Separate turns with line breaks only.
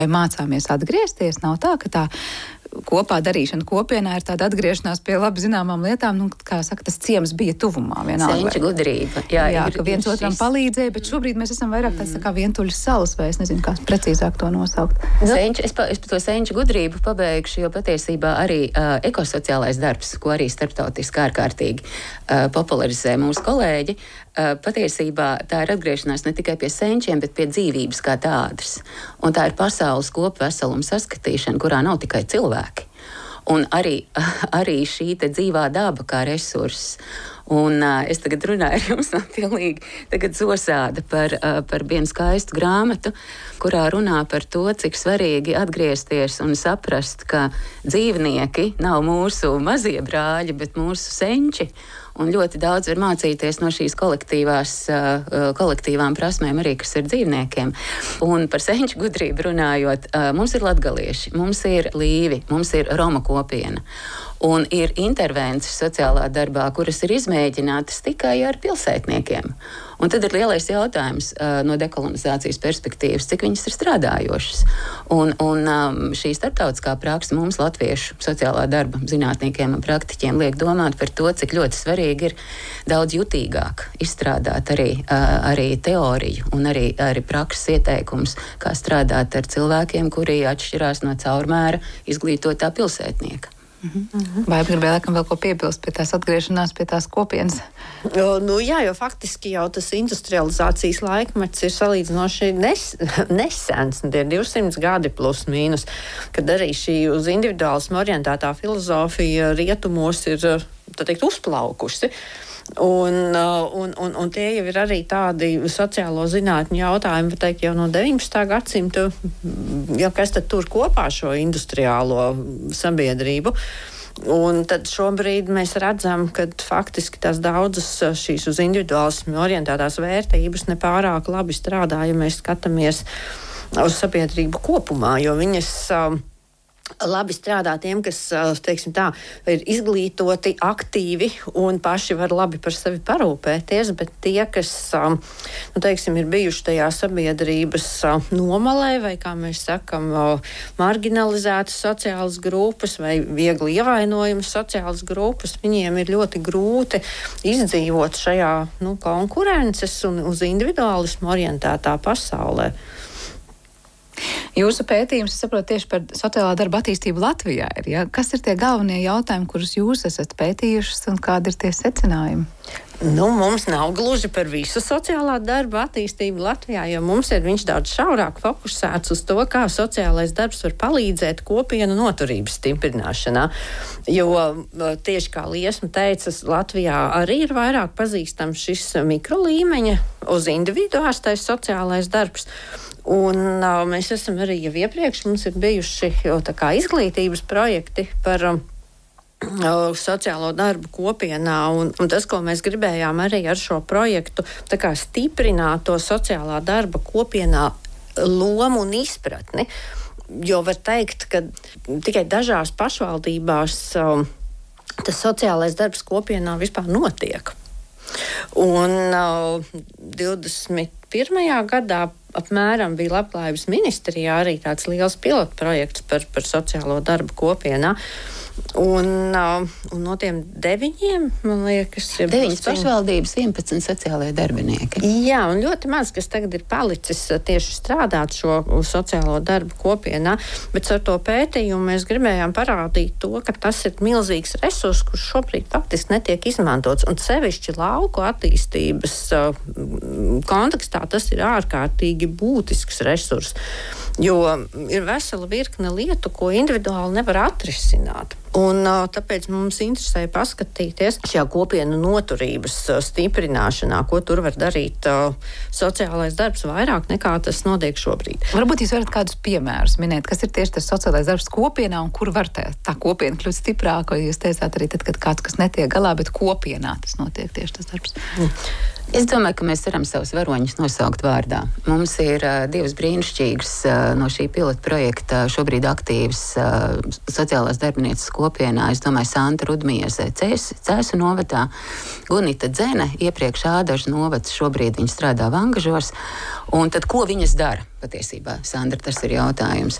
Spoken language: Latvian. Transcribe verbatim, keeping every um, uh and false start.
Mācāmies atgriezties, nav tā, ka tā kopā darīšana kopienā ir tāda atgriešanās pie labi zināmām lietām, nu, kā saka, tas ciems bija tuvumā vienalga.
Senča gudrība. Jā,
jā
ir,
ka viens
ir
otram
šis...
palīdzēja, bet šobrīd mēs esam vairāk tāds tā kā vientuļas salas, vai es nezinu, kā precīzāk to nosaukt.
Senča, es, pa, es par to senča gudrību pabeigšu, jo patiesībā arī uh, ekosociālais darbs, ko arī starptautiski ārkārtīgi uh, popularizē mūsu kolēģi, uh, patiesībā tā ir atgriešanās ne tikai pie senčiem, bet pie dzīvības kā tādas. Un tā ir pasaules kopveseluma saskatīšana, kurā nav tikai cilvēki. Un arī, arī šī te dzīvā daba kā resurss. Un uh, es tagad runāju ar jums no pilnīgi tagad zosāda par, uh, par vienu skaistu grāmatu, kurā runā par to, cik svarīgi atgriezties un saprast, ka dzīvnieki nav mūsu mazie brāļi, bet mūsu senči. Un ļoti daudz var mācīties no šīs kolektīvās, uh, kolektīvām prasmēm arī, kas ir dzīvniekiem. Un par senču gudrību runājot, uh, mums ir latgalieši, mums ir līvi, mums ir Roma kopiena. Un ir intervences sociālā darbā, kuras ir izmēģinātas tikai ar pilsētniekiem. Un tad ir lielais jautājums uh, no dekolonizācijas perspektīvas, cik viņas ir strādājošas. Un, un um, šī starptautiskā praksa mums, latviešu sociālā darba zinātniekiem un praktiķiem, liek domāt par to, cik ļoti svarīgi ir daudz jutīgāk izstrādāt arī, uh, arī teoriju un arī, arī prakses ieteikums, kā strādāt ar cilvēkiem, kuri atšķirās no caurmēra izglītotā pilsētnieka.
Mm-hmm. Vai gribēja laikam vēl ko piebilst pie tās atgriešanās, pie tās kopienas?
Jo, nu, jā, jo faktiski jau tas industrializācijas laikmets ir salīdzinoši nes, nesens, tie ir divsimt gadi plus mīnus, kad arī šī uz individuālismu orientētā filozofija rietumos ir, tā teikt, uzplaukusi. Un, un, un, un tie jau ir arī tādi sociālo zinātņu jautājumi, teikt, jau no deviņpadsmitā gadsimta, ja kas tad tur kopā šo industriālo sabiedrību. Un tad šobrīd mēs redzam, ka faktiski tās daudzas šīs uz individuālismu orientētās vērtības nepārāk labi strādā, ja mēs skatāmies uz sabiedrību kopumā, jo viņas labi strādā tiem, kas, teiksim tā, ir izglītoti, aktīvi un paši var labi par sevi parūpēties, bet tie, kas, nu, teiksim, ir bijuši tajā sabiedrības nomalē vai, kā mēs sakam, marginalizētas sociālas grupas vai viegli ievainojamas sociālas grupas, viņiem ir ļoti grūti izdzīvot šajā, nu, konkurences un uz individuālismu orientētā pasaulē.
Jūsu pētījums, es saprotu, tieši par sociālā darba attīstību Latvijā ir. Ja? Kas ir tie galvenie jautājumi, kurus jūs esat pētījušas un kādi ir tie secinājumi?
Nu, mums nav gluži par visu sociālā darba attīstību Latvijā, jo mums ir viņš daudz šaurāk fokusēts uz to, kā sociālais darbs var palīdzēt kopienu noturības stiprināšanā. Jo tieši kā Liesma teica, Latvijā arī ir vairāk pazīstams šis mikrolīmeņa uz individuāstais sociālais darbs. Un uh, mēs esam arī jau iepriekš, mums ir bijuši jau tā kā izglītības projekti par uh, sociālo darbu kopienā, un, un tas, ko mēs gribējām arī ar šo projektu, tā kā stiprināt to sociālā darba kopienā lomu un izpratni, jo var teikt, ka tikai dažās pašvaldībās uh, tas sociālais darbs kopienā vispār notiek. Un uh, divdesmit pirmajā gadā apmēram bija Labklājības ministrijā arī tāds liels pilotprojekts par, par sociālo darbu kopienā. Un, uh, un no tiem deviņiem, man liekas, ir
deviņas pašvaldības, vienpadsmit sociālajie darbinieki.
Jā, un ļoti maz, kas tagad ir palicis tieši strādāt šo sociālo darbu kopienā, bet ar to pētījumu mēs gribējām parādīt to, ka tas ir milzīgs resurs, kurš šobrīd faktiski netiek izmantots, un sevišķi lauku attīstības uh, kontekstā tas ir ārkārtīgi būtisks resurs, jo ir vesela virkne lietu, ko individuāli nevar atrisināt. Un uh, tāpēc mums interesēja paskatīties šajā kopienu noturības uh, stiprināšanā, ko tur var darīt uh, sociālais darbs vairāk nekā tas notiek šobrīd.
Varbūt jūs varat kādus piemērus minēt, kas ir tieši tas sociālais darbs kopienā un kur var tā, tā kopiena kļūt stiprāka, jo jūs teicāt arī tad, kad kāds, kas netiek galā, bet kopienā tas notiek tieši tas darbs.
Mm.
Es domāju, ka mēs varam savus varoņus nosaukt vārdā. Mums ir uh, divas brīnišķīgas uh, no šī pilota projekta šobrīd aktīvas uh, sociālās darbinieces kopienā. Es domāju, Santa Rudmieze Cēsu novadā, Gunita Dzene, iepriekš Ādažu novads, šobrīd viņa strādā Vangažos. Un tad, ko viņas dara? Patiesībā, Sandra, tas ir jautājums.